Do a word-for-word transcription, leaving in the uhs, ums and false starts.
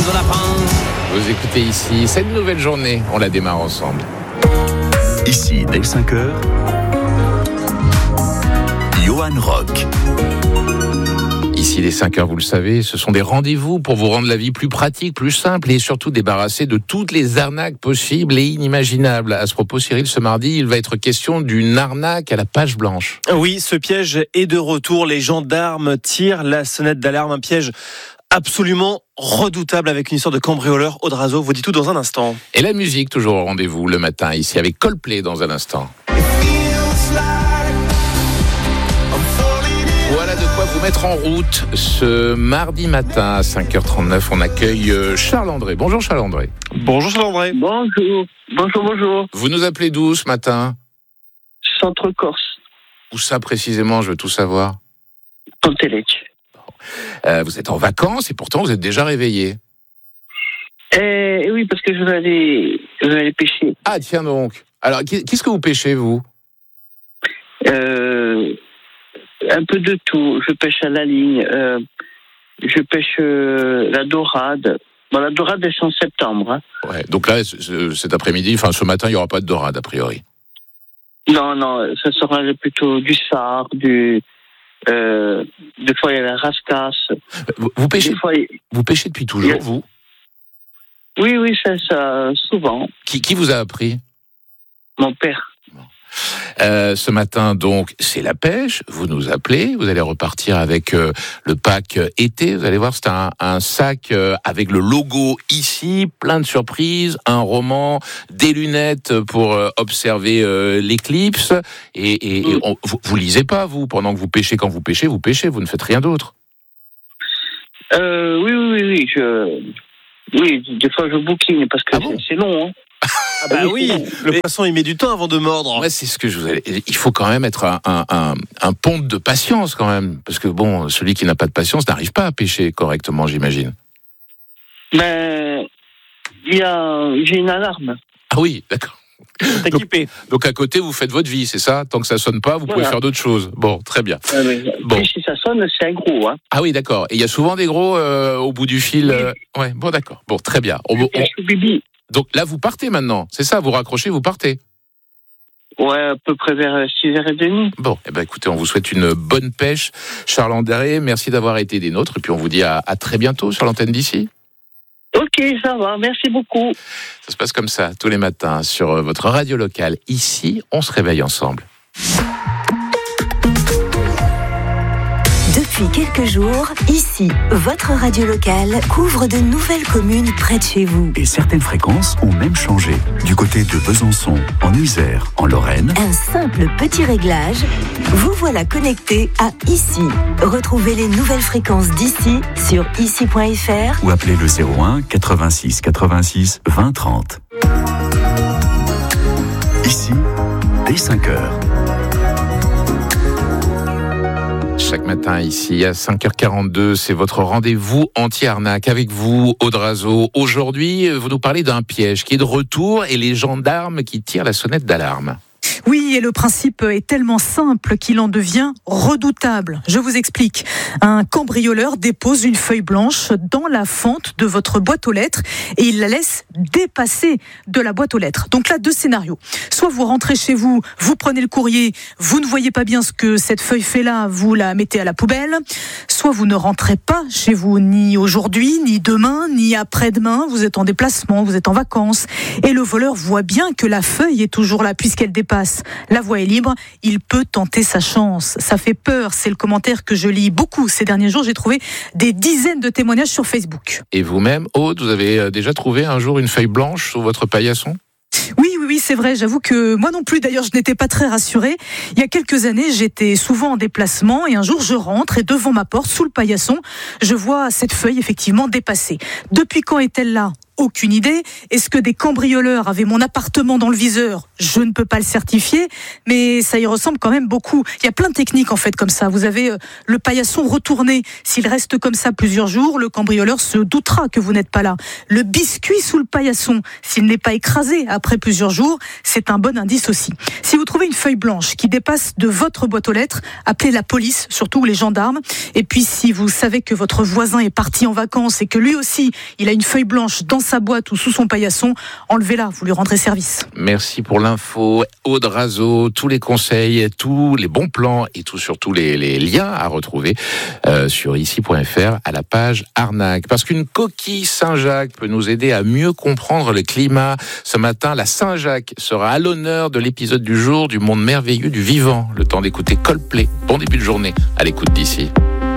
aux lapins. Vous écoutez ici, cette nouvelle journée, on la démarre ensemble. Ici, dès cinq heures, Johan Rock. Ici, les cinq heures, vous le savez, ce sont des rendez-vous pour vous rendre la vie plus pratique, plus simple et surtout débarrasser de toutes les arnaques possibles et inimaginables. À ce propos, Cyril, ce mardi, il va être question d'une arnaque à la page blanche. Oui, ce piège est de retour. Les gendarmes tirent la sonnette d'alarme. Un piège absolument redoutable avec une histoire de cambrioleur. Audrazo vous dit tout dans un instant. Et la musique, toujours au rendez-vous le matin, ici avec Coldplay dans un instant. Voilà de quoi vous mettre en route. Ce mardi matin à cinq heures trente-neuf, on accueille Charles-André. Bonjour Charles-André. Bonjour Charles-André. Bonjour, bonjour, bonjour. Vous nous appelez d'où ce matin ? Centre-Corse, Où ça précisément, je veux tout savoir. Pontelec. Euh, vous êtes en vacances et pourtant vous êtes déjà réveillé. Eh oui, parce que je vais aller, je vais aller pêcher. Ah tiens donc. Alors qu'est-ce que vous pêchez vous ? Euh, un peu de tout. Je pêche à la ligne. Euh, je pêche euh, la dorade. Bon, la dorade est en septembre. Hein. Ouais. Donc là, cet après-midi, enfin ce matin, il n'y aura pas de dorade a priori. Non, non, ça sera plutôt du sard, du. Euh, des fois, il y a la rascasse. Vous, vous pêchez. Des fois, il... Vous pêchez depuis toujours, a... vous ? Oui, oui, ça, ça, souvent. Qui, qui vous a appris ? Mon père. Euh, ce matin, donc, c'est la pêche. Vous nous appelez. Vous allez repartir avec euh, le pack euh, été. Vous allez voir, c'est un, un sac euh, avec le logo ici, plein de surprises, un roman, des lunettes pour euh, observer euh, l'éclipse. Et, et, et on, vous, vous lisez pas, vous, pendant que vous pêchez. Quand vous pêchez, vous pêchez. Vous ne faites rien d'autre. Euh, oui, oui, oui, oui. Je... Oui, des fois, je bouquine parce que ah bon c'est, c'est long, hein. Ah bah oui, le poisson il met du temps avant de mordre. Ouais, c'est ce que je vous ai... Il faut quand même être un, un, un, un ponte de patience quand même, parce que bon, celui qui n'a pas de patience n'arrive pas à pêcher correctement, j'imagine. Mais il y a, j'ai une alarme. Ah oui, d'accord. T'es équipé. Donc, donc à côté, vous faites votre vie, c'est ça ? Tant que ça sonne pas, vous voilà. pouvez faire d'autres choses. Bon, très bien. Ah, mais, bon. Puis si ça sonne, c'est un gros. Hein. Ah oui, d'accord. Et il y a souvent des gros euh, au bout du fil. Euh... Ouais, bon, d'accord. Bon, très bien. On, on... Bibi. Donc là, vous partez maintenant, c'est ça ? Vous raccrochez, vous partez ? Ouais, à peu près vers six heures trente. Bon, eh ben écoutez, on vous souhaite une bonne pêche. Charles-André, merci d'avoir été des nôtres. Et puis on vous dit à, à très bientôt sur l'antenne d'ici. Ok, ça va, merci beaucoup. Ça se passe comme ça, tous les matins, sur votre radio locale. Ici, on se réveille ensemble. Depuis quelques jours, ici, votre radio locale couvre de nouvelles communes près de chez vous. Et certaines fréquences ont même changé. Du côté de Besançon, en Isère, en Lorraine. Un simple petit réglage, vous voilà connecté à Ici. Retrouvez les nouvelles fréquences d'ici sur ici point f r ou appelez le zéro un quatre-vingt-six quatre-vingt-six vingt trente. Ici, dès cinq heures. Chaque matin ici à cinq heures quarante-deux, c'est votre rendez-vous anti-arnaque avec vous, Audrazo. Aujourd'hui, vous nous parlez d'un piège qui est de retour et les gendarmes qui tirent la sonnette d'alarme. Oui, et le principe est tellement simple qu'il en devient redoutable. Je vous explique. Un cambrioleur dépose une feuille blanche dans la fente de votre boîte aux lettres et il la laisse dépasser de la boîte aux lettres. Donc là, deux scénarios. Soit vous rentrez chez vous, vous prenez le courrier, vous ne voyez pas bien ce que cette feuille fait là, vous la mettez à la poubelle. Soit vous ne rentrez pas chez vous ni aujourd'hui, ni demain, ni après-demain. Vous êtes en déplacement, vous êtes en vacances. Et le voleur voit bien que la feuille est toujours là puisqu'elle dépasse. La voie est libre, il peut tenter sa chance. Ça fait peur, c'est le commentaire que je lis beaucoup ces derniers jours. J'ai trouvé des dizaines de témoignages sur Facebook. Et vous-même, Aude, vous avez déjà trouvé un jour une feuille blanche sous votre paillasson ? Oui, oui, oui, c'est vrai. J'avoue que moi non plus, d'ailleurs, je n'étais pas très rassurée. Il y a quelques années, j'étais souvent en déplacement et un jour, je rentre et devant ma porte, sous le paillasson, je vois cette feuille effectivement dépassée. Depuis quand est-elle là ? aucune idée. Est-ce que des cambrioleurs avaient mon appartement dans le viseur ? Je ne peux pas le certifier, mais ça y ressemble quand même beaucoup. Il y a plein de techniques en fait comme ça. Vous avez euh, le paillasson retourné. S'il reste comme ça plusieurs jours, le cambrioleur se doutera que vous n'êtes pas là. Le biscuit sous le paillasson, s'il n'est pas écrasé après plusieurs jours, c'est un bon indice aussi. Si vous trouvez une feuille blanche qui dépasse de votre boîte aux lettres, appelez la police, surtout les gendarmes. Et puis si vous savez que votre voisin est parti en vacances et que lui aussi, il a une feuille blanche dans sa boîte ou sous son paillasson, enlevez-la, vous lui rendrez service. Merci pour l'info, Aude Razeau, tous les conseils, tous les bons plans et tout surtout les, les liens à retrouver euh, sur ici point f r à la page arnaque. Parce qu'une coquille Saint-Jacques peut nous aider à mieux comprendre le climat. Ce matin, la Saint-Jacques sera à l'honneur de l'épisode du jour du monde merveilleux du vivant. Le temps d'écouter Coldplay. Bon début de journée à l'écoute d'ici.